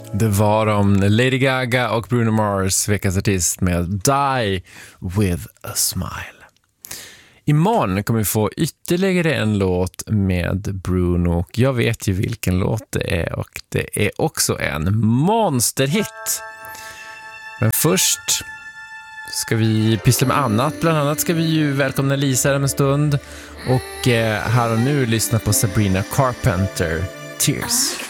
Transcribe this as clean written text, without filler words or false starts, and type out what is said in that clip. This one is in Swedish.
Det var om Lady Gaga och Bruno Mars, veckans artist med Die With A Smile. Imorgon kommer vi få ytterligare en låt med Bruno och jag vet ju vilken låt det är och det är också en monsterhit. Men först ska vi pyssla med annat. Bland annat ska vi ju välkomna Lisa om en stund och här och nu lyssna på Sabrina Carpenter, Tears.